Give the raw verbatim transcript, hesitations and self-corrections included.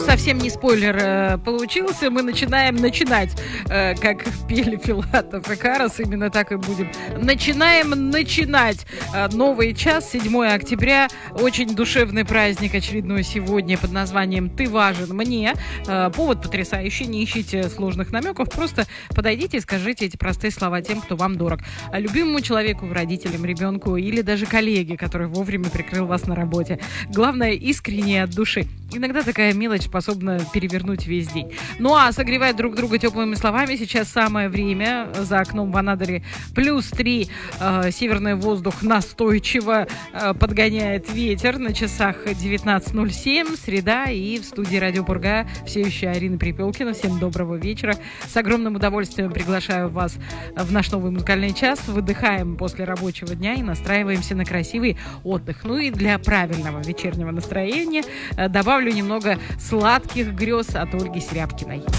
Совсем не спойлер э, получился. Мы начинаем начинать, э, как пели Филатов и Карас. Именно так и будем. Начинаем начинать э, новый час, седьмое октября. Очень душевный праздник очередной сегодня под названием «Ты важен мне». Э, повод потрясающий. Не ищите сложных намеков. Просто подойдите и скажите эти простые слова тем, кто вам дорог. А любимому человеку, родителям, ребенку или даже коллеге, который вовремя прикрыл вас на работе. Главное, искренне от души. Иногда такая мелочь способна перевернуть весь день. Ну а согревать друг друга теплыми словами сейчас самое время. За окном в Анадыре плюс три. Э, северный воздух настойчиво э, подгоняет ветер. На часах девятнадцать ноль семь, среда. И в студии Радио Пурга все еще Арина Припелкина. Всем доброго вечера. С огромным удовольствием приглашаю вас в наш новый музыкальный час. Выдыхаем после рабочего дня и настраиваемся на красивый отдых. Ну и для правильного вечернего настроения э, добавлю немного сладких грез от Ольги Серябкиной.